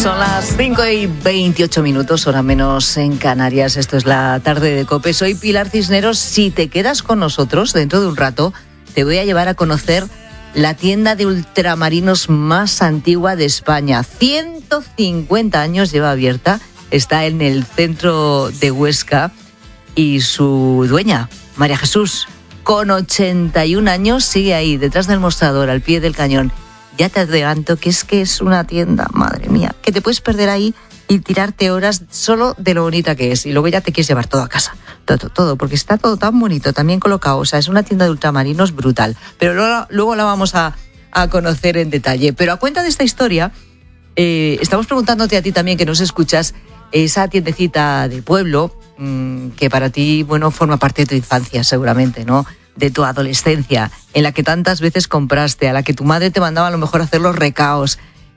Son las 5:28, hora menos en Canarias. Esto es la tarde de COPE. Soy Pilar Cisneros. Si te quedas con nosotros dentro de un rato, te voy a llevar a conocer la tienda de ultramarinos más antigua de España. 150 años lleva abierta. Está en el centro de Huesca y su dueña, María Jesús, con 81 años, sigue ahí, detrás del mostrador, al pie del cañón. Ya te adelanto que es una tienda, madre mía, que te puedes perder ahí y tirarte horas solo de lo bonita que es. Y luego ya te quieres llevar todo a casa. Todo, porque está todo tan bonito, también colocado. O sea, es una tienda de ultramarinos brutal. Pero luego la vamos a conocer en detalle. Pero a cuenta de esta historia, estamos preguntándote a ti también, que nos escuchas, esa tiendecita de pueblo, que para ti, bueno, forma parte de tu infancia seguramente, ¿no?, de tu adolescencia, en la que tantas veces compraste, a la que tu madre te mandaba a lo mejor a hacer los recaos,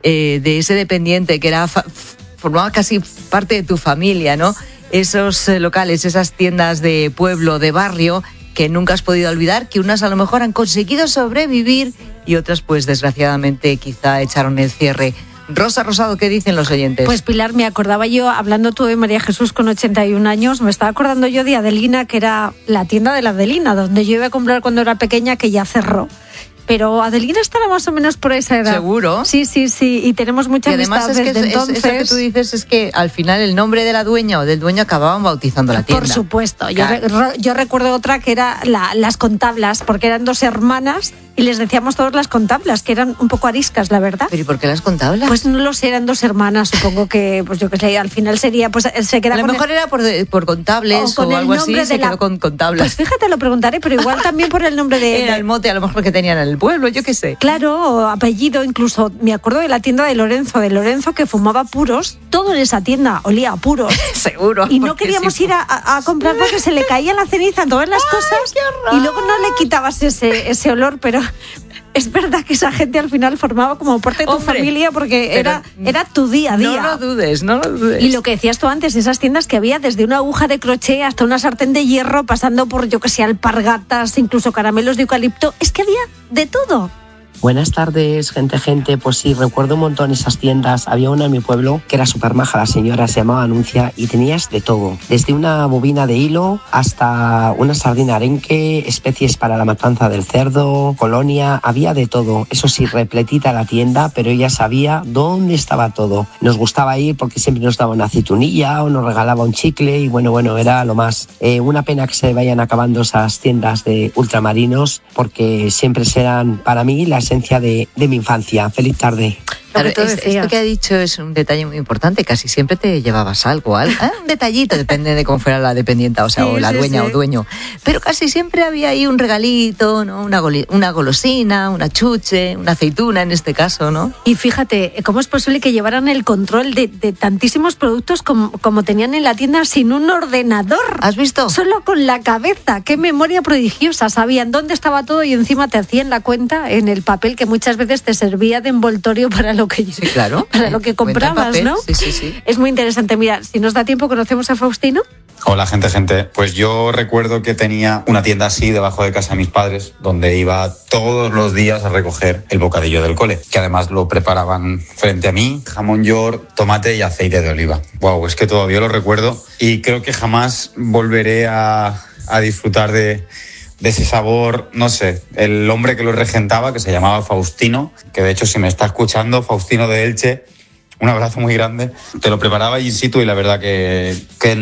de ese dependiente que formaba casi parte de tu familia, ¿no? Esos locales, esas tiendas de pueblo, de barrio, que nunca has podido olvidar, que unas a lo mejor han conseguido sobrevivir y otras, pues desgraciadamente, quizá echaron el cierre. Rosa Rosado, ¿qué dicen los oyentes? Pues Pilar, me acordaba yo, hablando tú de María Jesús con 81 años, me estaba acordando yo de Adelina, que era la tienda de la Adelina, donde yo iba a comprar cuando era pequeña, que ya cerró. Pero Adelina estará más o menos por esa edad. ¿Seguro? Sí, y tenemos mucha amistad desde entonces. Eso que tú dices es que al final el nombre de la dueña o del dueño acababan bautizando la tienda. Por supuesto. Claro. Yo recuerdo otra que era las contablas, porque eran dos hermanas y les decíamos todos las contablas, que eran un poco ariscas, la verdad. ¿Pero y por qué las contablas? Pues no lo sé, eran dos hermanas, supongo que, pues yo qué sé, al final sería, pues se queda a lo mejor era por contables o algo así, se quedó con contablas. Pues fíjate, lo preguntaré, pero igual también por el nombre de... Era el mote a lo mejor que tenían en el pueblo, yo qué sé. Claro, o apellido, incluso me acuerdo de la tienda de Lorenzo que fumaba puros, todo en esa tienda olía a puros. Seguro. Y no queríamos ir a comprar porque se le caía la ceniza en todas las cosas y luego no le quitabas ese olor, pero... Es verdad que esa gente al final formaba como parte de tu familia, porque era tu día a día. No lo dudes. Y lo que decías tú antes, esas tiendas que había desde una aguja de crochet hasta una sartén de hierro, pasando por, yo que sé, alpargatas, incluso caramelos de eucalipto, es que había de todo. Buenas tardes, gente. Pues sí, recuerdo un montón esas tiendas. Había una en mi pueblo que era súper maja, la señora, se llamaba Anuncia, y tenías de todo. Desde una bobina de hilo hasta una sardina arenque, especies para la matanza del cerdo, colonia, había de todo. Eso sí, repletita la tienda, pero ella sabía dónde estaba todo. Nos gustaba ir porque siempre nos daba una aceitunilla o nos regalaba un chicle y bueno, era lo más. Una pena que se vayan acabando esas tiendas de ultramarinos, porque siempre serán para mí la esencia de mi infancia. Feliz tarde. Claro, esto que ha dicho es un detalle muy importante. Casi siempre te llevabas algo, un detallito, depende de cómo fuera la dependienta, o sea, sí, o la dueña o dueño. Pero casi siempre había ahí un regalito, ¿no? Una golosina, una chuche, una aceituna en este caso, ¿no? Y fíjate, ¿cómo es posible que llevaran el control de tantísimos productos como tenían en la tienda sin un ordenador? ¿Has visto? Solo con la cabeza. Qué memoria prodigiosa. Sabían dónde estaba todo y encima te hacían la cuenta en el papel que muchas veces te servía de envoltorio para lo que para lo que comprabas, ¿no? Sí. Es muy interesante. Mira, si nos da tiempo, ¿conocemos a Faustino? Hola, gente. Pues yo recuerdo que tenía una tienda así debajo de casa de mis padres, donde iba todos los días a recoger el bocadillo del cole, que además lo preparaban frente a mí, jamón york, tomate y aceite de oliva. Wow, es que todavía lo recuerdo y creo que jamás volveré a disfrutar de ese sabor, no sé. El hombre que lo regentaba, que se llamaba Faustino, que de hecho si me está escuchando, Faustino de Elche, un abrazo muy grande, te lo preparaba in situ y la verdad que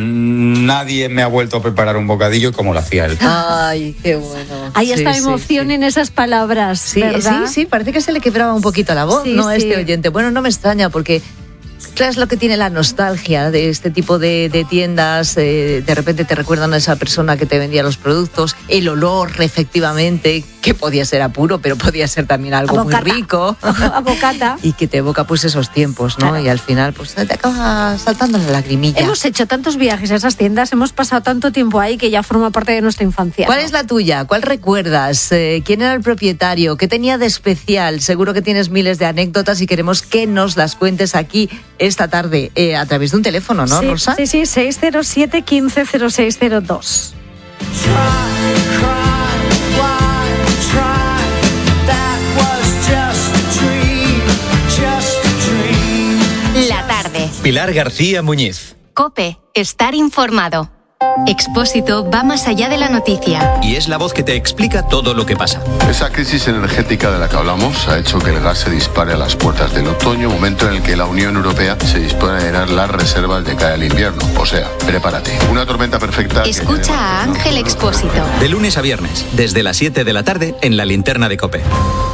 nadie me ha vuelto a preparar un bocadillo como lo hacía él. Ay, qué bueno. Hay esta emoción en esas palabras, ¿verdad? Sí, parece que se le quebraba un poquito la voz, ¿no? A este oyente. Bueno, no me extraña porque... Claro, es lo que tiene la nostalgia de este tipo de tiendas. De repente te recuerdan a esa persona que te vendía los productos, el olor, efectivamente, que podía ser a puro, pero podía ser también algo muy rico. A bocata. Y que te evoca pues esos tiempos, ¿no? Claro. Y al final pues te acaba saltando la lagrimilla. Hemos hecho tantos viajes a esas tiendas, hemos pasado tanto tiempo ahí que ya forma parte de nuestra infancia. ¿Cuál es la tuya? ¿Cuál recuerdas? ¿Quién era el propietario? ¿Qué tenía de especial? Seguro que tienes miles de anécdotas y queremos que nos las cuentes aquí esta tarde a través de un teléfono, ¿no, Rosa? Sí, 607 15 0602. La tarde Pilar García Muñiz. COPE. Estar informado. Expósito va más allá de la noticia. Y es la voz que te explica todo lo que pasa. Esa crisis energética de la que hablamos ha hecho que el gas se dispare a las puertas del otoño, momento en el que la Unión Europea se dispone a llenar las reservas de cara al invierno. O sea, prepárate. Una tormenta perfecta. Escucha a Ángel Expósito. De lunes a viernes, desde las 7 de la tarde, en la linterna de COPE.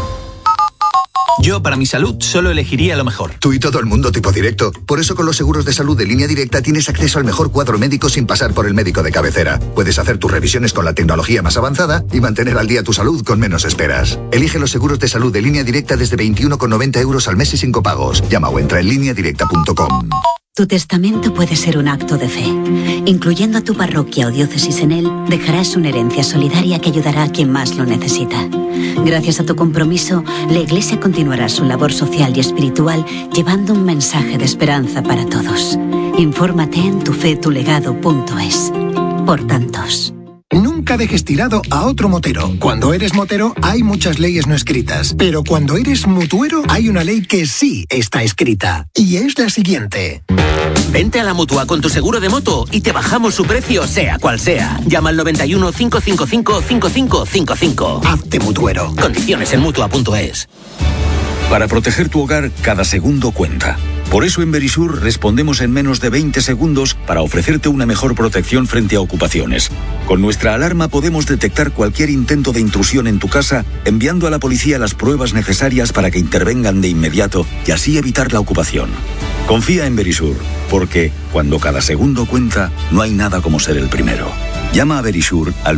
Yo, para mi salud, solo elegiría lo mejor. Tú y todo el mundo tipo directo. Por eso con los seguros de salud de Línea Directa tienes acceso al mejor cuadro médico sin pasar por el médico de cabecera. Puedes hacer tus revisiones con la tecnología más avanzada y mantener al día tu salud con menos esperas. Elige los seguros de salud de Línea Directa desde 21,90 € al mes y sin copagos. Llama o entra en lineadirecta.com. Tu testamento puede ser un acto de fe. Incluyendo a tu parroquia o diócesis en él, dejarás una herencia solidaria que ayudará a quien más lo necesita. Gracias a tu compromiso, la Iglesia continuará su labor social y espiritual llevando un mensaje de esperanza para todos. Infórmate en tufetulegado.es. Por tantos. Nunca dejes tirado a otro motero. Cuando eres motero hay muchas leyes no escritas, pero cuando eres mutuero hay una ley que sí está escrita. Y es la siguiente. Vente a la Mutua con tu seguro de moto y te bajamos su precio sea cual sea. Llama al 91 555 5555. Hazte mutuero. Condiciones en Mutua.es. Para proteger tu hogar, cada segundo cuenta. Por eso en Verisur respondemos en menos de 20 segundos para ofrecerte una mejor protección frente a ocupaciones. Con nuestra alarma podemos detectar cualquier intento de intrusión en tu casa, enviando a la policía las pruebas necesarias para que intervengan de inmediato y así evitar la ocupación. Confía en Verisur, porque cuando cada segundo cuenta, no hay nada como ser el primero. Llama a Verisur al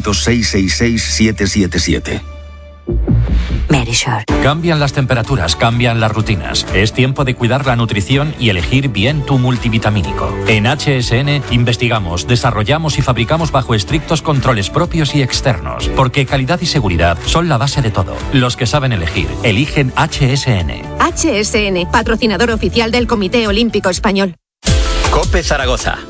900-666-777. Verisur. Cambian las temperaturas, cambian las rutinas. Es tiempo de cuidar la nutrición y elegir bien tu multivitamínico. En HSN investigamos, desarrollamos y fabricamos bajo estrictos controles propios y externos, porque calidad y seguridad son la base de todo. Los que saben elegir, eligen HSN. HSN, patrocinador oficial del Comité Olímpico Español. COPE Zaragoza.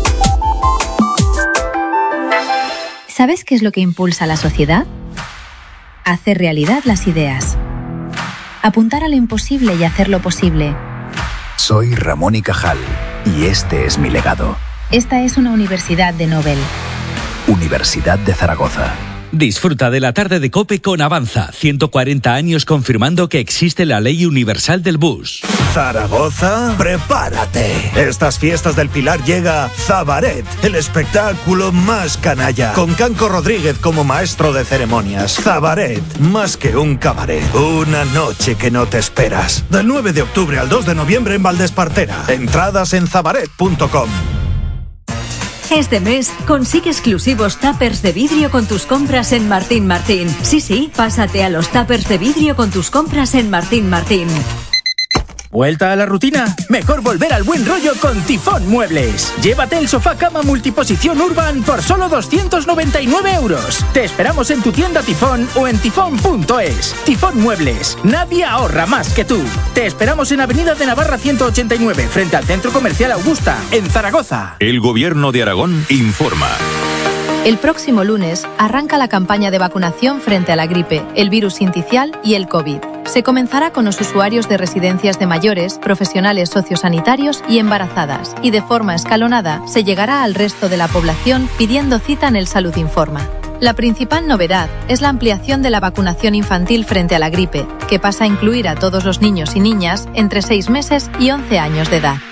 ¿Sabes qué es lo que impulsa a la sociedad? Hacer realidad las ideas. Apuntar a lo imposible y hacerlo posible. Soy Ramón y Cajal y este es mi legado. Esta es una universidad de Nobel. Universidad de Zaragoza. Disfruta de la tarde de COPE con Avanza. 140 años confirmando que existe la ley universal del bus. Zaragoza, prepárate. Estas fiestas del Pilar llega Zabaret, el espectáculo más canalla, con Canco Rodríguez como maestro de ceremonias. Zabaret, más que un cabaret, una noche que no te esperas. Del 9 de octubre al 2 de noviembre en Valdespartera. Entradas en zabaret.com. Este mes consigue exclusivos tuppers de vidrio con tus compras en Martín Martín. Sí, pásate a los tuppers de vidrio con tus compras en Martín Martín. ¿Vuelta a la rutina? Mejor volver al buen rollo con Tifón Muebles. Llévate el sofá cama multiposición Urban por solo 299 €. Te esperamos en tu tienda Tifón o en tifón.es. Tifón Muebles. Nadie ahorra más que tú. Te esperamos en Avenida de Navarra 189, frente al Centro Comercial Augusta, en Zaragoza. El Gobierno de Aragón informa. El próximo lunes arranca la campaña de vacunación frente a la gripe, el virus sincicial y el COVID. Se comenzará con los usuarios de residencias de mayores, profesionales sociosanitarios y embarazadas, y de forma escalonada se llegará al resto de la población pidiendo cita en el Salud Informa. La principal novedad es la ampliación de la vacunación infantil frente a la gripe, que pasa a incluir a todos los niños y niñas entre 6 meses y 11 años de edad.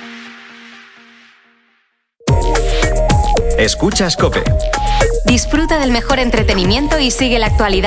Escuchas COPE. Disfruta del mejor entretenimiento y sigue la actualidad